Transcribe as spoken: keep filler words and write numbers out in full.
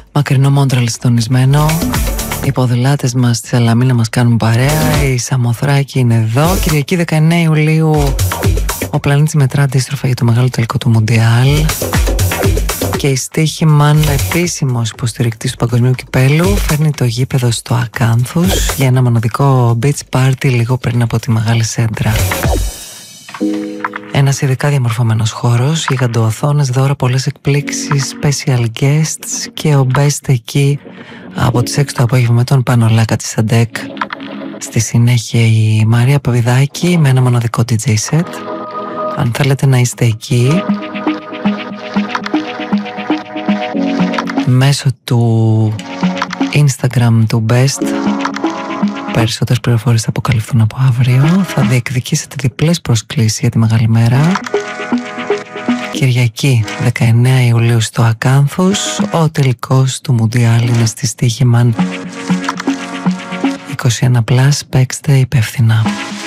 Μακρινό Μόντραλ συντονισμένο. Οι ποδηλάτες μας στη Σαλαμίνα μας κάνουν παρέα. Η Σαμοθράκη είναι εδώ. Κυριακή δεκαεννέα Ιουλίου ο πλανήτης μετρά αντίστροφα για το μεγάλο τελικό του Μουντιάλ. Και η Στίχημαν, επίσημος υποστηρικτής του παγκοσμίου κυπέλου, φέρνει το γήπεδο στο Ακάνθους για ένα μοναδικό beach party λίγο πριν από τη Μεγάλη Σέντρα. Ένας ειδικά διαμορφωμένος χώρος, γιγαντοοθόνες, δώρα, πολλές εκπλήξεις, special guests και ο best εκεί από τις έξι το απόγευμα με τον Πανολάκα της Αντέκ. Στη συνέχεια η Μαρία Παβιδάκη με ένα μοναδικό ντι τζέι set. Αν θέλετε να είστε εκεί, μέσω του Instagram του Best, περισσότερες πληροφορίες θα αποκαλυφθούν από αύριο. Θα διεκδικήσετε διπλές προσκλήσεις για τη μεγάλη μέρα. Κυριακή δεκαεννέα Ιουλίου στο Ακάνθους. Ο τελικός του Μουντιάλ είναι στη Στίχημαν. είκοσι ένα συν, παίξτε υπεύθυνα.